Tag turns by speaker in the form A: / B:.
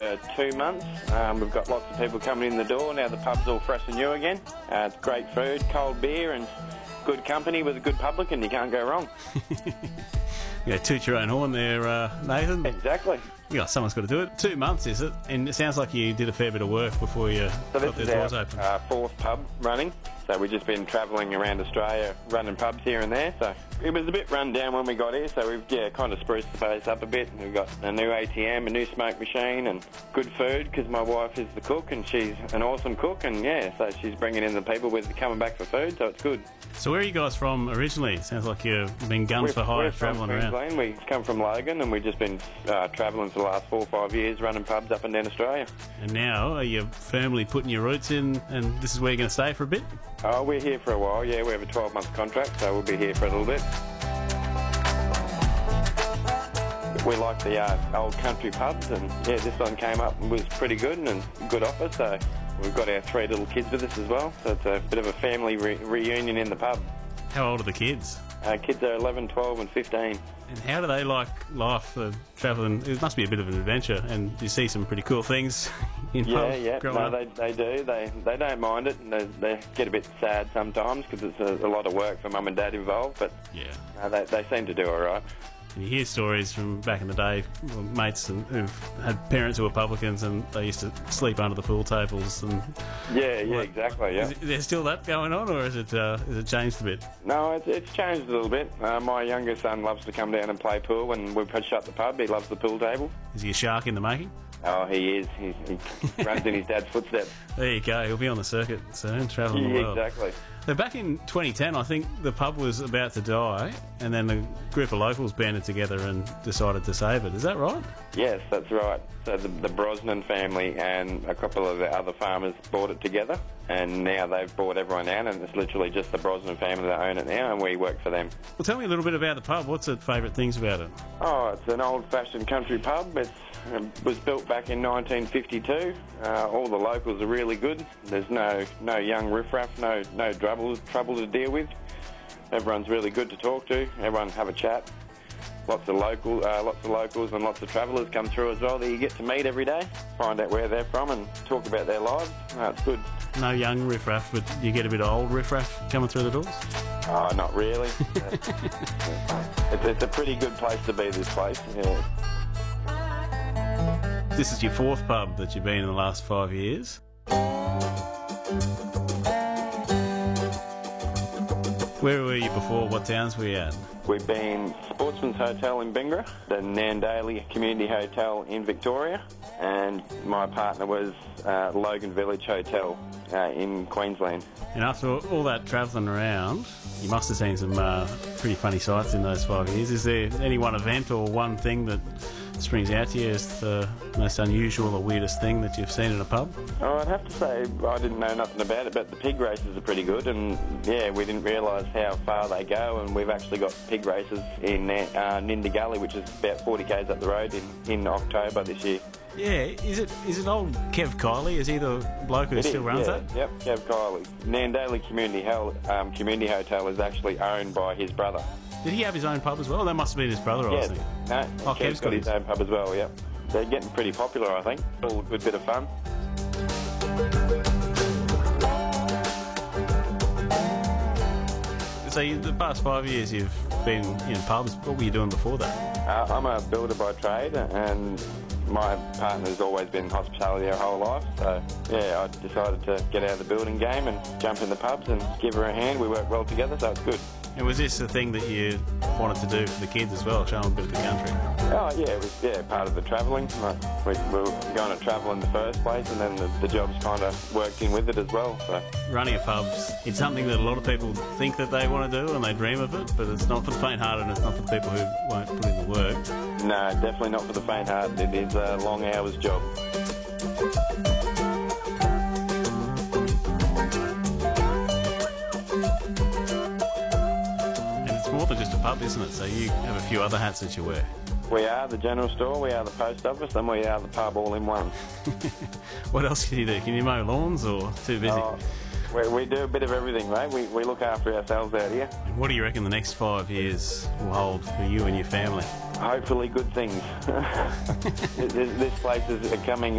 A: 2 months. We've got lots of people coming in the door. Now the pub's all fresh and new again. It's great food, cold beer and good company with a good publican. You can't go wrong.
B: Yeah, toot your own horn there, Nathan.
A: Exactly.
B: Yeah, someone's got to do it. 2 months, is it? And it sounds like you did a fair bit of work before you got the doors open.
A: Our fourth pub running. So we've just been travelling around Australia, running pubs here and there. So it was a bit run down when we got here, so we've kind of spruced the place up a bit. We've got a new ATM, a new smoke machine, and good food because my wife is the cook and she's an awesome cook. And so she's bringing in the people with coming back for food, so it's good.
B: So where are you guys from originally? It sounds like you've been guns for hire travelling around.
A: We come from Logan and we've just been travelling for the last 4 or 5 years, running pubs up and down Australia.
B: And now, are you firmly putting your roots in and this is where you're going to stay for a bit?
A: Oh, we're here for a while, yeah. We have a 12-month contract, so we'll be here for a little bit. We like the old country pubs, and this one came up and was pretty good and a good offer, so we've got our 3 little kids with us as well, so it's a bit of a family reunion in the pub.
B: How old are the kids?
A: Kids are 11, 12 and 15.
B: And how do they like life, travelling? It must be a bit of an adventure, and you see some pretty cool things in pubs.
A: Yeah. No, they do. They don't mind it, and they get a bit sad sometimes because it's a lot of work for mum and dad involved, but they seem to do all right.
B: And you hear stories from back in the day, mates who've had parents who were publicans and they used to sleep under the pool tables. And
A: exactly. Yeah.
B: Is there still that going on, or is it changed a bit?
A: No, it's changed a little bit. My younger son loves to come down and play pool when we shut the pub. He loves the pool table.
B: Is he a shark in the making?
A: Oh, he is. He runs in his dad's footsteps.
B: There you go. He'll be on the circuit soon, travelling the world.
A: Exactly.
B: So back in 2010, I think the pub was about to die, and then a group of locals banded together and decided to save it. Is that right?
A: Yes, that's right. So the Brosnan family and a couple of the other farmers bought it together, and now they've bought everyone out, and it's literally just the Brosnan family that own it now, and we work for them.
B: Well, tell me a little bit about the pub. What's the favourite things about it?
A: Oh, it's an old-fashioned country pub. It was built back in 1952. All the locals are really good. There's no young riffraff, no trouble to deal with. Everyone's really good to talk to. Everyone have a chat. Lots of locals and lots of travellers come through as well that you get to meet every day, find out where they're from and talk about their lives. It's good.
B: No young riffraff, but you get a bit of old riffraff coming through the doors?
A: Oh, not really. It's a pretty good place to be, this place. Yeah.
B: This is your 4th pub that you've been in the last 5 years. Where were you before? What towns were you at?
A: We've been Sportsman's Hotel in Bingra, the Nandaly Community Hotel in Victoria, and my partner was Logan Village Hotel in Queensland.
B: And after all that travelling around, you must have seen some pretty funny sights in those 5 years. Is there any one event or one thing that springs out to you as the most unusual or weirdest thing that you've seen in a pub?
A: Oh, I'd have to say I didn't know nothing about it, but the pig races are pretty good, and we didn't realise how far they go, and we've actually got pig races in Ninda Gully, which is about 40 k's up the road in October this year.
B: Yeah, is it old Kev Kiley? Is he the bloke who still runs that?
A: Yep, Kev Kiley. Nandaly Community Hotel is actually owned by his brother.
B: Did he have his own pub as well? That must have been his brother, I was thinking.
A: No, Kev's got his own pub as well, yep. They're getting pretty popular, I think. All a good bit of fun.
B: So the past 5 years you've been in pubs. What were you doing before that?
A: I'm a builder by trade, and my partner's always been in hospitality her whole life. So, I decided to get out of the building game and jump in the pubs and give her a hand. We work well together, so it's good.
B: And was this the thing that you wanted to do for the kids as well, show them a bit of the country?
A: Oh, yeah, it was part of the travelling. We were going to travel in the first place, and then the jobs kind of worked in with it as well. So
B: running a pub's, it's something that a lot of people think that they want to do and they dream of it, but it's not for the faint-hearted and it's not for the people who won't put in the work.
A: No, definitely not for the faint-hearted. It is a long hours job.
B: More than just a pub, isn't it? So you have a few other hats that you wear.
A: We are the general store, we are the post office, and we are the pub all in one.
B: What else can you do? Can you mow lawns or too busy?
A: We do a bit of everything, mate. We look after ourselves out here.
B: And what do you reckon the next 5 years will hold for you and your family?
A: Hopefully good things. This place is coming